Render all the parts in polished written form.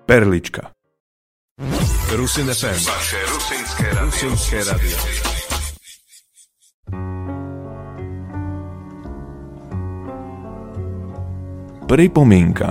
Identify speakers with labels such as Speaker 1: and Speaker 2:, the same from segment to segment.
Speaker 1: Perlička.
Speaker 2: Rusin FM. Vaše rusinské radio.
Speaker 1: Pripomienka.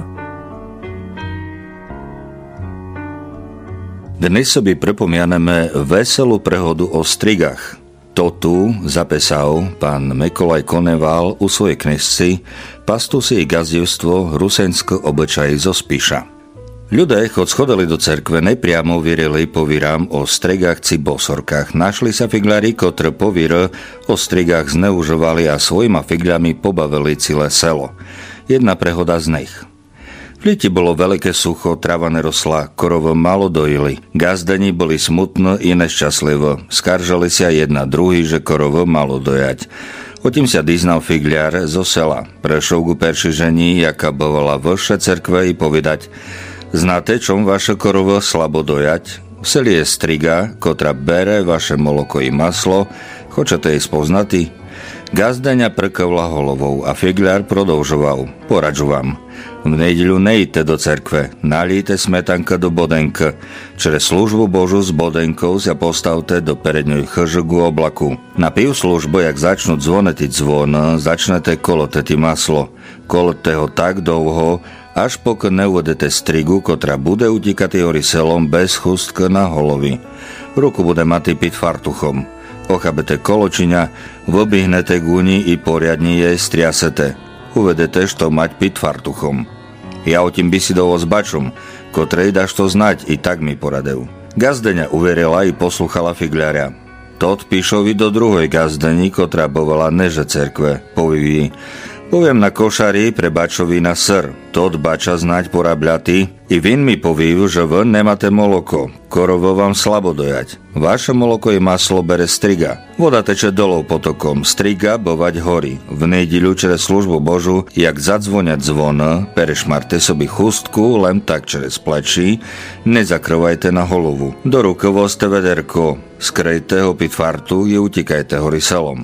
Speaker 3: Dnes sobie pripomianeme veselú prehodu o strigách. To tu zapesal pán Mekolaj Koneval u svojej knižci Pastusy i gazdivstvo rusensko obyčaji zo Spiša. Ľudia, chod schodili do cerkve, nepriamo vierili povírám o strigách či bosorkách. Našli sa figlári, ktorí povír o strigách zneužovali a svojima figľami pobavili celé selo. Jedna prehoda z nich. V leti bolo veľké sucho, trava nerosla, korovo malo dojili. Gazdani boli smutno i nešťastlivo. Skaržali sa jedna druhý, že korovo malo dojať. Otím sa diznal figliar zo sela. Prešol ku peršižení, jaká bovala vlše cerkve i povedať: znáte, čom vaše korovo slabo dojať? V seli je striga, kotra bere vaše moloko i maslo. Chcete jej spoznati? Gazdaňa prkavla holovou a figliar prodolžoval: poradžu vám. V nedeľu nejte do cerkve, nalijte smetanka do bodenka. Čere službu Božu s bodenkou sa postavte do peredňoj chžugu oblaku. Na pív službu, jak začnú zvonetiť zvon, začnete koloteti maslo. Kolote ho tak dlho, až pokon neuvedete strigu, kotra bude utíkať selom bez chustka na holovi. Ruku bude mať piť fartuchom. Ochabete koločiňa, vobihnete guni i poriadne jej striasete. Uvedete, što mať piť fartuchom. Ja o tým by si dovo zbačom, kotrej dáš to znať, i tak mi poradil. Gazdeňa uverila i posluchala figliaria. Tot píšovi do druhej gazdeni, kotra bovala neže cerkve. Poviví: poviem na košari pre bačovi na sr. Tot bača znať porabľatý. I vin mi povív, že vy nemáte moloko. Korovo vám slabo dojať. Vaše moloko i maslo bere striga. Voda teče dolov potokom. Striga bovať horí. V nedeľu čere službu Božu, jak zadzvoňať zvon, perešmarte sobi chustku, len tak čere plečí, nezakrvajte na holovu. Do ruky vozte vederko. Skrejte ho pit fartu i utikajte hori selom.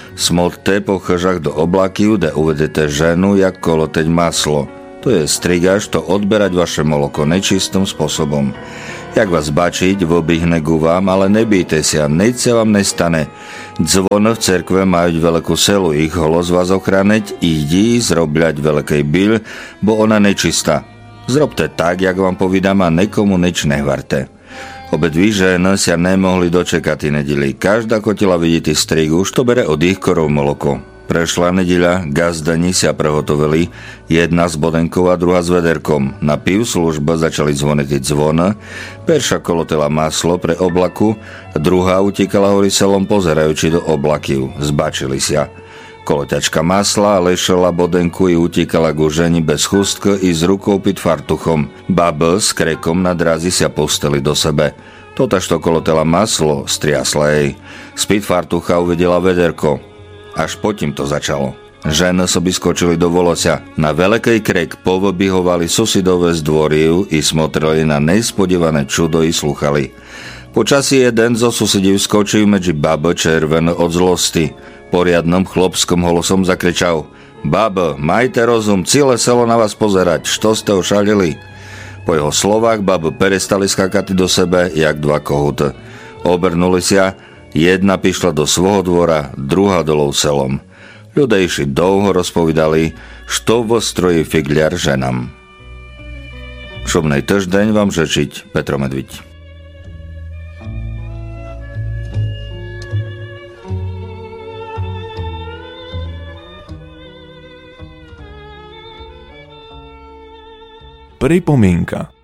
Speaker 3: Smotte po chžach do oblaky, kde uvedete ženu, jak koloteť maslo. To je strigaž, to odberať vaše moloko nečistým spôsobom. Jak vás bačiť, vobihne ku vám, ale nebýte sa, nič sa vám nestane. Zvon v cerkve majú veľkú selu, ich holos vás ochraneť, idí zrobľať veľkej byl, bo ona nečistá. Zrobte tak, jak vám povídam, a nekomu nič nehvarte. Obe dví ženy sa nemohli dočekať nedeli. Každá kotila vidíte strigu, už to bere od ich korov moloko. Prešla nedeľa, gazdani sa prehotovili, jedna s bodenkou a druhá s vederkom. Na pív služba začali zvonetiť zvon, perša kolotela maslo pre oblaku, druhá utíkala hori selom pozerajúči do oblakiv. Zbačili sa. Koloťačka masla lešela bodenku i utíkala ku ženi bez chustky i s rukou pit fartuchom. Baba s krekom na drázi sa pustili do sebe. Totaž to kolotela maslo, striasla jej. Z pit fartucha uvidela vederko. Až potím to začalo. Ženy soby skočili do volosia. Na veľkej krek povybihovali susedové z dvoriu i smotreli na nespodívané čudo i sluchali. Počasí jeden zo susedív skočil medzi babo červen od zlosti. Poriadnom chlopskom holosom zakričal: babo, majte rozum, celé selo na vás pozerať, što ste ošalili? Po jeho slovách babo perestali skákať do sebe, jak dva kohúty. Obrnuli sa. Jedna pišla do svojho dvora, druhá dolov selom. Ľudia išli dlho rozpovídali, što vo stroji figliar ženám. Šobnej týždeň vám žečiť Petro Medviť.
Speaker 1: Pripomienka.